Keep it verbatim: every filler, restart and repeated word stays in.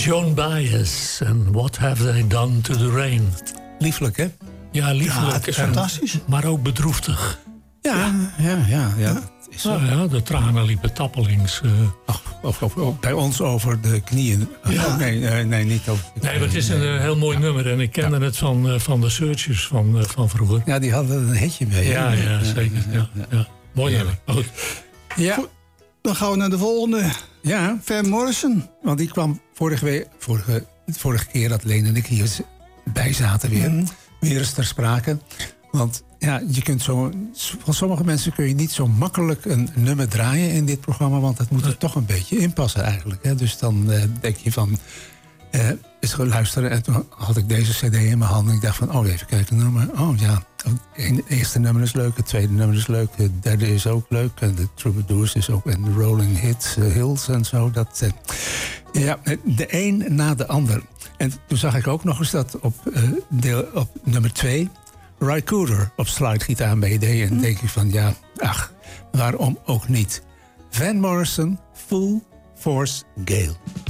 Joan Baez en What Have They Done to the Rain. Lieflijk, hè? Ja, lieflijk. Ja, het is fantastisch. Maar ook bedroeftig. Ja, ja, ja. ja. Het is Nou ja, de tranen liepen tappelings. Uh. Ach, of, of, of, bij ons over de knieën. Ja. Oh, nee, nee, nee, niet over de Nee, maar het is een uh, heel mooi nummer. En ik kende ja. het van, uh, van de Searchers van, uh, van vroeger. Ja, die hadden een hitje mee. Ja, ja, ja, zeker. Ja, ja. Ja. Mooi nummer. Goed. Ja. Goed, dan gaan we naar de volgende. Ja. Van Morrison. Want die kwam vorige, week, vorige, vorige keer dat Leen en ik hier bij zaten weer. Mm. Weer eens ter sprake. Want ja, je kunt zo, van sommige mensen kun je niet zo makkelijk een nummer draaien in dit programma. Want het moet er toch een beetje in passen eigenlijk. Hè. Dus dan uh, denk je van, uh, eens gaan luisteren. En toen had ik deze cd in mijn hand. En ik dacht van, oh even kijken, nummer. Oh ja, het eerste nummer is leuk. Het tweede nummer is leuk. Het derde is ook leuk. En de Troubadours is ook. En de Rolling Hits, uh, Hills en zo. Dat, uh, ja, de een na de ander. En toen zag ik ook nog eens dat op, uh, deel, op nummer twee... Ry Cooder op slidegitaar meedeed. En denk ik van, ja, ach, waarom ook niet? Van Morrison, Full Force Gale.